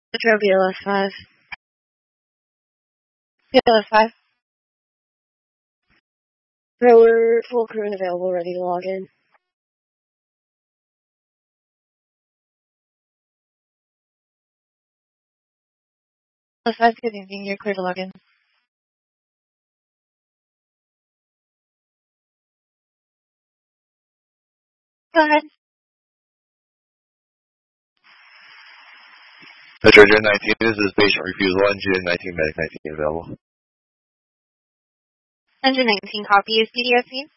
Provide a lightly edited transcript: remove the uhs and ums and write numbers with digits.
Metro BLS5. BLS5. We're full crew and available, ready to log in. BLS5, good evening. You're clear to log in. Go ahead. Metro Jet 19, this is patient refusal. Engine 19, medic 19 available. Engine 19, copy. Is PDS seen?